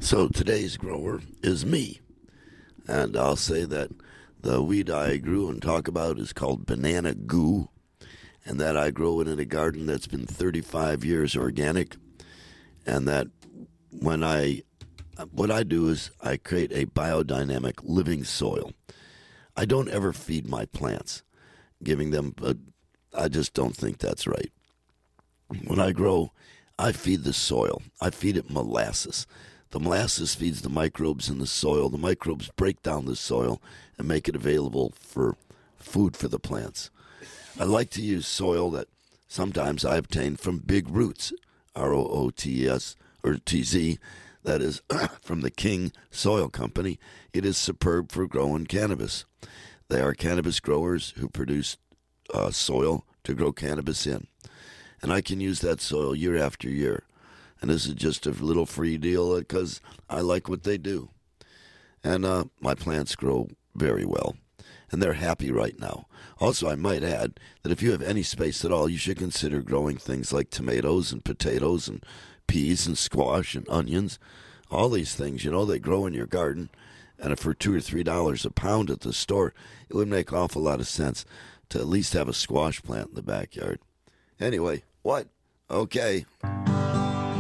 So today's grower is me. And I'll say that the weed I grew and talk about is called banana goo. And that I grow it in a garden that's been 35 years organic. And that when what I do is I create a biodynamic living soil. I don't ever feed my plants, giving them, but I just don't think that's right. When I grow, I feed the soil. I feed it molasses. The molasses feeds the microbes in the soil. The microbes break down the soil and make it available for food for the plants. I like to use soil that sometimes I obtain from Big Roots, ROOTS or TZ. That is from the King Soil Company. It is superb for growing cannabis. They are cannabis growers who produce soil to grow cannabis in. And I can use that soil year after year. And this is just a little free deal because I like what they do. And my plants grow very well. And they're happy right now. Also, I might add that if you have any space at all, you should consider growing things like tomatoes and potatoes and peas and squash and onions. All these things, they grow in your garden. And if for $2 or $3 a pound at the store, it would make an awful lot of sense to at least have a squash plant in the backyard. Anyway, what? Okay.